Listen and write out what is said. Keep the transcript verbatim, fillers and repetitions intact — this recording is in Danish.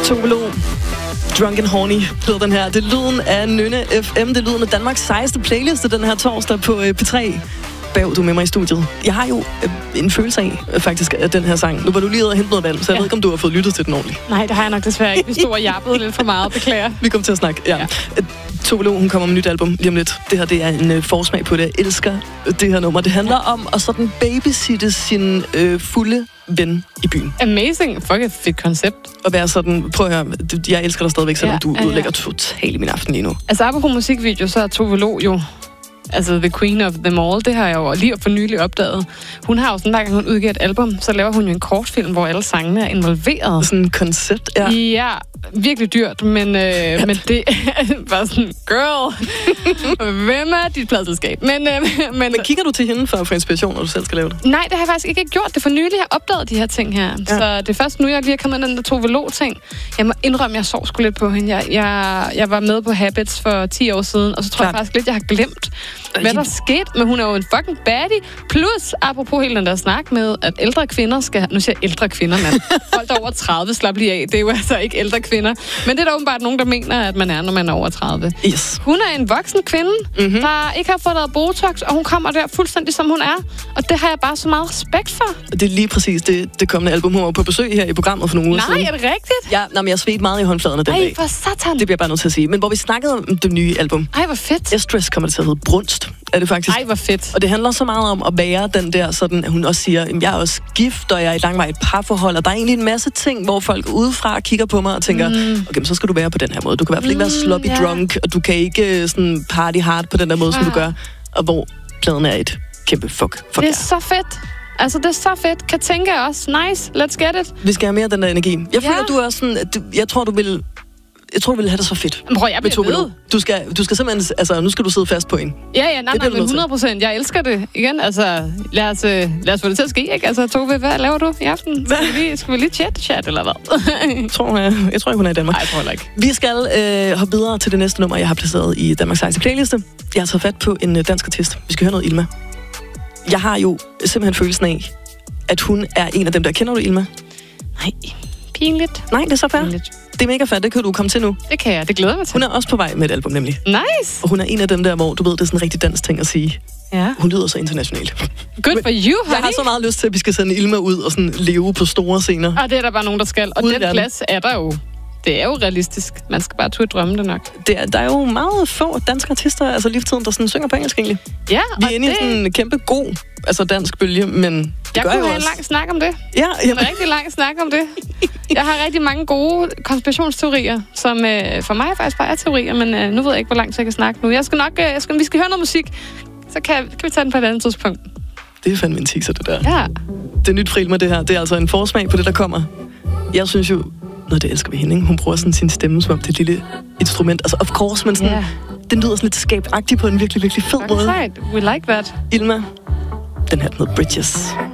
Tove Lo. Drunk and Horny hedder den her. Det er lyden af Nynne F M. Det er lyden af Danmarks sejeste playliste den her torsdag på P tre. Bav, du er med mig i studiet. Jeg har jo øh, en følelse af, øh, faktisk, af den her sang. Nu var du lige ude og hente noget vand, så jeg ja. ved ikke, om du har fået lyttet til den ordentligt. Nej, det har jeg nok desværre ikke. Vi stod og jappede lidt for meget, beklager. Vi kommer til at snakke, ja. ja. Tove Lo, hun kommer med et nyt album lige om lidt. Det her, det er en øh, forsmag på det. Jeg elsker det her nummer. Det handler ja. om at sådan babysitte sin øh, fulde ven i byen. Amazing. Fuck, et fedt koncept. Og være sådan, prøv at høre, jeg elsker dig stadigvæk, selvom ja, du ja, ja. udlægger totalt i min aften lige nu. Altså, apropos musikvideo, så er Tove Lo jo altså the queen of them all. Det har jeg jo lige for nylig opdaget. Hun har jo sådan, hver gang hun udgiver et album, så laver hun jo en kortfilm, hvor alle sangene er involveret. Sådan en koncept, ja. Ja, virkelig dyrt, men, øh, ja. men det var sådan, girl, hvem er dit pladselskab? Men, øh, men, men kigger du til hende for at få inspiration, når du selv skal lave det? Nej, det har jeg faktisk ikke gjort. Det for nylig, jeg har opdaget de her ting her. Ja. Så det er først nu, jeg lige er kommet ind den der Tove Lo-ting. Jeg må indrømme, jeg sov sgu lidt på hende. Jeg, jeg, jeg var med på Habits for ti år siden, og så tror Klart. jeg faktisk lidt, jeg har glemt, hvad der skete. Men hun er jo en fucking baddie. Plus, apropos hele den der snak med, at ældre kvinder skal... Nu siger jeg ældre kvinder, mand. Folk der over tredive, slap lige af. Det er jo altså ikke ældre kvinder. Men det er der åbenbart nogen, der mener, at man er, når man er over tredive. Yes. Hun er en voksen kvinde, mm-hmm. der ikke har fået lavet Botox, og hun kommer der fuldstændig, som hun er. Og det har jeg bare så meget respekt for. Det er lige præcis det, det kommende album. Hun var på besøg her i programmet for nogle uger Nej, siden. Nej, er det rigtigt? Ja, nej, men jeg svedte meget i håndfladerne den Ej, dag. for satan. Det bliver jeg bare nødt til at sige. Men hvor vi snakkede om det nye album. Ej, hvor fedt. Estress kommer det til at hedde Brunst, er det faktisk. Ej, hvor fedt. Og det handler så meget om at være den der, sådan, at hun også siger, at jeg er også gift, og jeg er i langvarigt parforhold, og der er egentlig en masse ting, hvor folk udefra kigger på mig og tænker, mm. okay, så skal du være på den her måde. Du kan i hvert fald ikke være sloppy mm, yeah. drunk, og du kan ikke sådan party hard på den der måde, som ja. du gør. Og hvor pladen er et kæmpe fuck. fuck det er så fedt. Altså, det er så fedt. Kan tænke også. Nice. Let's get it. Vi skal have mere af den der energi. Jeg føler, ja. du er sådan, at du, jeg tror, du vil... Jeg tror, du ville have det så fedt. Men prøv, jeg bliver ved. Du skal, du skal simpelthen... Altså, nu skal du sidde fast på en. Ja, ja, nej, nej, men hundrede procent. Jeg elsker det. Igen, altså, lad os, lad os få det til at ske, ikke? Altså, Tove, hvad laver du i aften? Skal vi lige, skal vi lige chat, chat, eller hvad? jeg, tror, jeg, jeg tror ikke, hun er i Danmark. Nej, jeg tror ikke. Vi skal øh, hoppe videre til det næste nummer, jeg har placeret i Danmarks sejeste playliste. Jeg har taget fat på en dansk artist. Vi skal høre noget Ilma. Jeg har jo simpelthen følelsen af, at hun er en af dem, der kender du Ilma. Nej, pinligt. Nej, det er så fair. Pinligt. Det er mega fedt, det kan du komme til nu. Det kan jeg, det glæder mig til. Hun er også på vej med et album, nemlig. Nice! Og hun er en af dem der, hvor du ved, det er sådan en rigtig dansk ting at sige. Ja. Hun lyder så internationalt. Good for you, honey. Jeg har så meget lyst til, at vi skal sende Ilma ud og sådan leve på store scener. Og det er der bare nogen, der skal. Og den plads er der jo. Det er jo realistisk. Man skal bare turde drømme det nok. Det er, der er jo meget få danske artister, altså lige for tiden, der sådan synger på engelsk egentlig. Ja, vi er inde det... i sådan en kæmpe god altså dansk bølge, men det jeg gør kunne jo have også... en lang snak om det. Ja, en rigtig lang snak om det. Jeg har rigtig mange gode konspirationsteorier, som øh, for mig faktisk bare er teorier, men øh, nu ved jeg ikke, hvor langt jeg kan snakke nu. Jeg skal nok, øh, jeg skal, vi skal høre noget musik, så kan, kan vi tage den på et andet tidspunkt. Det er fandme en teaser, det der. Ja. Det er nyt for Ilma, det her. Det er altså en forsmag på det, der kommer. Jeg synes jo, noget det elsker ved hende, ikke? Hun bruger sådan sin stemme, som om det er et lille instrument. Altså, of course, men sådan, yeah. den lyder sådan lidt skabagtig på en virkelig, virkelig fed måde. Right. We like that. Ilma, den her, den hedder Bridges.